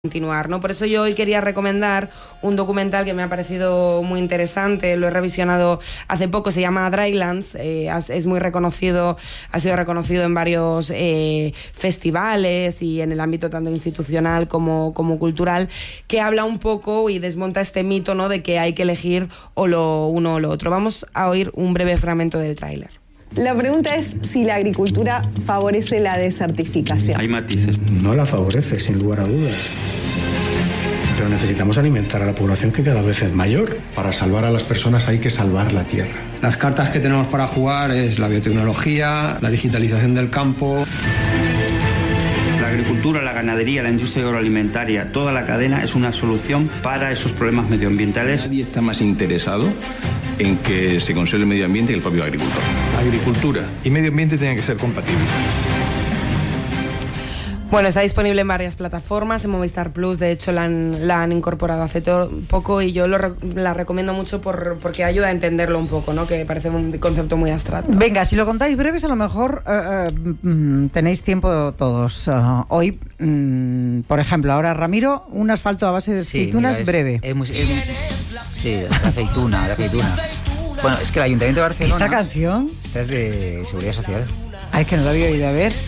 continuar, ¿no? Por eso yo hoy quería recomendar un documental que me ha parecido muy interesante, lo he revisionado hace poco, se llama Drylands, es muy reconocido, ha sido reconocido en varios festivales y en el ámbito tanto institucional como cultural, que habla un poco y desmonta este mito, ¿no?, de que hay que elegir o lo uno o lo otro. Vamos a oír un breve fragmento del tráiler. La pregunta es si la agricultura favorece la desertificación. Hay matices. No la favorece, sin lugar a dudas. Pero necesitamos alimentar a la población, que cada vez es mayor. Para salvar a las personas hay que salvar la tierra. Las cartas que tenemos para jugar es la biotecnología, la digitalización del campo. La agricultura, la ganadería, la industria agroalimentaria, toda la cadena es una solución para esos problemas medioambientales. Nadie está más interesado en que se conserve el medio ambiente que el propio agricultor. Agricultura y medio ambiente tienen que ser compatibles. Bueno, está disponible en varias plataformas, en Movistar Plus, de hecho la han incorporado hace poco y yo la recomiendo mucho porque ayuda a entenderlo un poco, ¿no?, que parece un concepto muy abstracto. Venga, si lo contáis breves, a lo mejor tenéis tiempo todos. Hoy, por ejemplo, ahora Ramiro, un asfalto a base de aceitunas breve. Sí, la aceituna. Bueno, es que el Ayuntamiento de Barcelona... ¿Esta canción? Esta es de Seguridad Social. Es que no la había oído, a ver.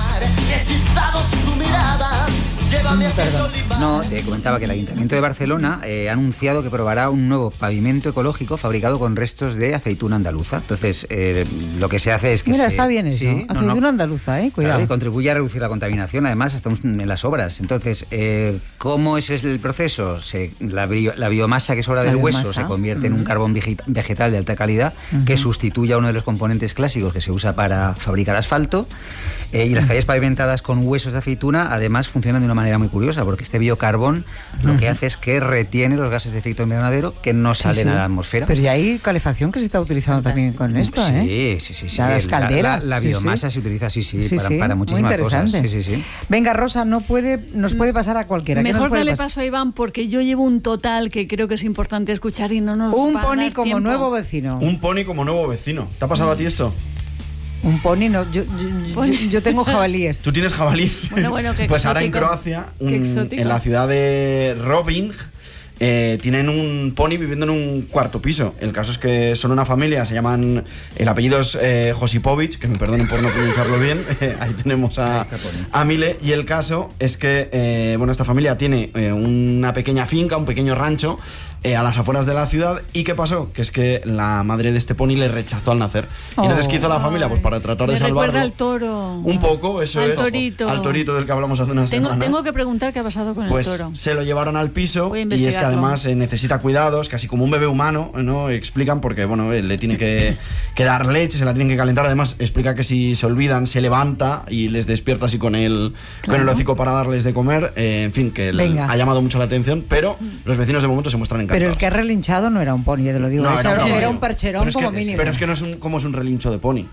Perdón. No, te comentaba que el Ayuntamiento de Barcelona ha anunciado que probará un nuevo pavimento ecológico fabricado con restos de aceituna andaluza. Entonces, lo que se hace es que... Mira, está bien eso. Sí, aceituna andaluza, cuidado. Claro, y contribuye a reducir la contaminación. Además, estamos en las obras. Entonces, ¿cómo es el proceso? La biomasa que sobra del hueso se convierte en un carbón vegetal de alta calidad que sustituye a uno de los componentes clásicos que se usa para fabricar asfalto. Y las calles pavimentadas con huesos de aceituna además funcionan de una manera muy curiosa, porque este biocarbón lo que hace es que retiene los gases de efecto invernadero que no salen a la atmosfera. Pero ya hay calefacción que se está utilizando también con esto, Sí. Las calderas. La biomasa se utiliza, para muchísimas cosas. Sí. Venga, Rosa, nos puede pasar a cualquiera. Mejor dale paso a Iván, porque yo llevo un total que creo que es importante escuchar y no nos un va a pony dar como tiempo. nuevo vecino. Un pony como nuevo vecino. ¿Te ha pasado a ti esto? Un pony, no, yo tengo jabalíes. ¿Tú tienes jabalíes? Bueno, qué pues exótico. ahora en Croacia, en la ciudad de Rovinj, tienen un pony viviendo en un cuarto piso. El caso es que son una familia, se llaman, el apellido es Josipovic, que me perdonen por no pronunciarlo bien. Ahí tenemos a Mile. Y el caso es que esta familia tiene una pequeña finca, un pequeño rancho a las afueras de la ciudad. ¿Y qué pasó? Que es que la madre de este pony le rechazó al nacer. Y entonces, ¿qué hizo la familia? Pues para tratar de salvarlo. Recuerda al toro. Un poco, eso al es. Torito. Al torito del que hablamos hace unas semanas. Tengo que preguntar qué ha pasado con el toro. Pues se lo llevaron al piso y es que además necesita cuidados, casi como un bebé humano, ¿no? Explican, porque le tiene que dar leche, se la tienen que calentar. Además, explica que si se olvidan, se levanta y les despierta así con el hocico para darles de comer. En fin, que ha llamado mucho la atención, pero los vecinos de momento se muestran encantados. Pero el que ha relinchado no era un pony, te lo digo. No, era un percherón como mínimo. Pero es que no es como es un relincho de pony.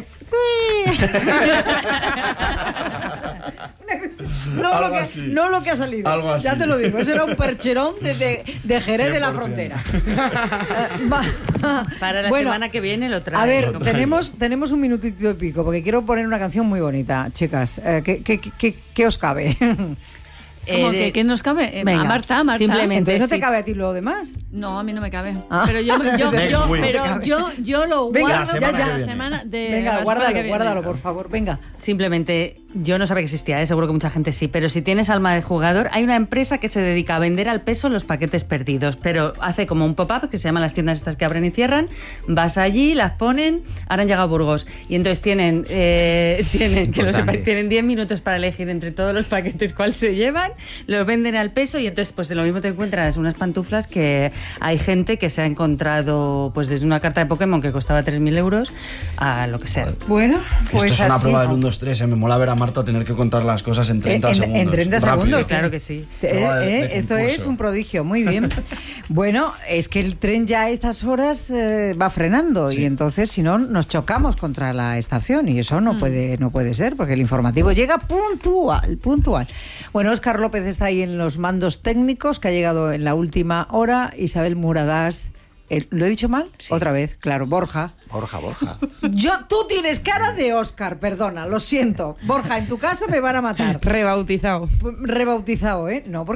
No lo que ha salido. Algo así. Ya te lo digo, eso era un percherón de Jerez de la Frontera. Para la semana que viene lo traigo. A ver, tenemos un minutito y pico, porque quiero poner una canción muy bonita, chicas. ¿Qué os cabe? ¿Qué nos cabe? Venga, a Marta. Simplemente. Entonces, ¿no te cabe a ti lo demás? No, a mí no me cabe. Ah. Pero yo lo venga, guardo para la semana de. Venga, guárdalo, por favor. Venga. Simplemente, yo no sabía que existía, seguro que mucha gente sí, pero si tienes alma de jugador, hay una empresa que se dedica a vender al peso los paquetes perdidos, pero hace como un pop-up que se llama las tiendas estas que abren y cierran. Vas allí, las ponen. Ahora han llegado a Burgos y entonces tienen que lo sepáis, tienen 10 minutos para elegir entre todos los paquetes cuál se llevan. Los venden al peso y entonces pues de lo mismo te encuentras unas pantuflas que hay gente que se ha encontrado pues desde una carta de Pokémon que costaba 3.000 euros a lo que sea. Bueno, pues esto es una prueba del 1, 2, 3. Me mola ver a Marta tener que contar las cosas en 30 segundos. En 30 segundos, claro que sí. Esto es un prodigio, muy bien. Bueno, es que el tren ya a estas horas va frenando y entonces si no nos chocamos contra la estación y eso no puede ser porque el informativo llega puntual. Bueno, Óscar López está ahí en los mandos técnicos, que ha llegado en la última hora. Isabel Muradás ¿Lo he dicho mal? Sí. Otra vez, claro, Borja. Borja. Tú tienes cara de Óscar, perdona, lo siento. Borja, en tu casa me van a matar. Rebautizado. Rebautizado, ¿eh? No, porque